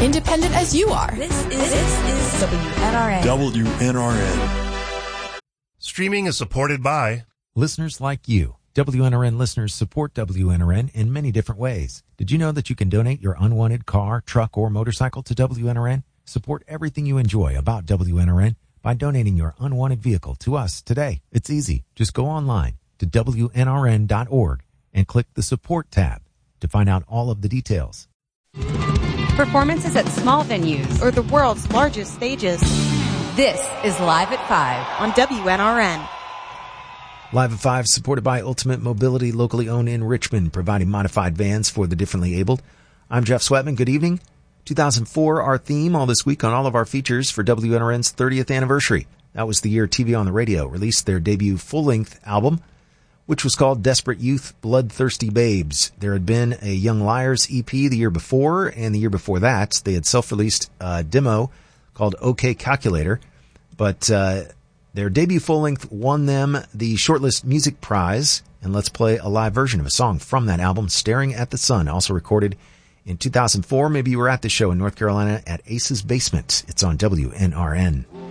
Independent as you are. This is WNRN. WNRN. Streaming is supported by listeners like you. WNRN listeners support WNRN in many different ways. Did you know that you can donate your unwanted car, truck, or motorcycle to WNRN? Support everything you enjoy about WNRN by donating your unwanted vehicle to us today. It's easy. Just go online to WNRN.org and click the support tab to find out all of the details. Performances at small venues Or the world's largest stages. This is Live at 5 On WNRN. Live at 5, supported by Ultimate Mobility, locally owned in Richmond, providing modified vans for the differently abled. I'm Jeff Sweatman. Good evening. 2004, our theme all this week on all of our features for WNRN's 30th anniversary. That was the year TV on the Radio released their debut full-length album, which was called Desperate Youth, Bloodthirsty Babes. There had been a Young Liars EP the year before, and the year before that, they had self-released a demo called OK Calculator. But their debut full-length won them the Shortlist Music Prize, and let's play a live version of a song from that album, Staring at the Sun, also recorded in 2004. Maybe you were at the show in North Carolina at Ace's Basement. It's on WNRN.